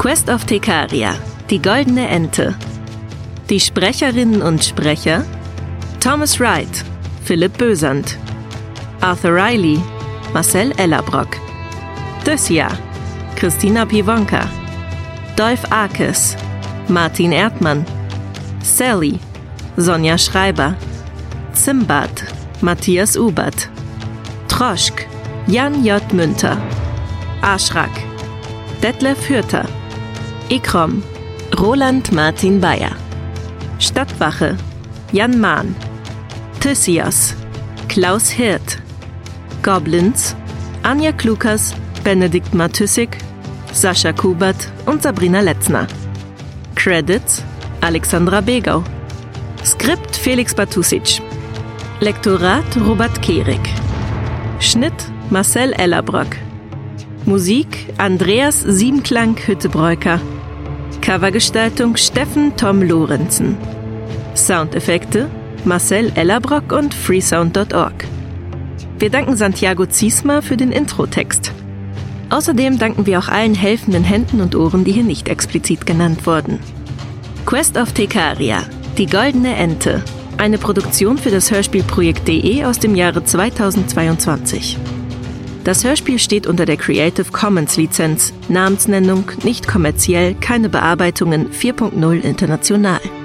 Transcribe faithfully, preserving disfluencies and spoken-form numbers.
Quest of Tecaria, die goldene Ente. Die Sprecherinnen und Sprecher: Thomas Wright, Philipp Bösand, Arthur Riley, Marcel Ellerbrock, Dysja, Christina Piwonka, Dolph Arkes, Martin Erdmann, Sally, Sonja Schreiber, Zimbad, Matthias Ubert, Troschk, Jan J. Münter, Aschrak, Detlef Hürter, Ikrom, Roland Martin Bayer, Stadtwache, Jan Mahn, Thysios, Klaus Hirt, Goblins, Anja Klukas, Benedikt Matüssig, Sascha Kubert und Sabrina Letzner. Credits: Alexandra Begau. Skript: Felix Batusic. Lektorat: Robert Kehrig. Schnitt: Marcel Ellerbrock. Musik: Andreas Siebenklang-Hüttebreuker. Covergestaltung: Steffen Tom Lorenzen. Soundeffekte: Marcel Ellerbrock und freesound punkt org. Wir danken Santiago Ziesma für den Introtext. Außerdem danken wir auch allen helfenden Händen und Ohren, die hier nicht explizit genannt wurden. Quest of Tecaria, die goldene Ente. Eine Produktion für das Hörspielprojekt.de aus dem Jahre zweitausendzweiundzwanzig. Das Hörspiel steht unter der Creative Commons Lizenz, Namensnennung, nicht kommerziell, keine Bearbeitungen vier Punkt null international.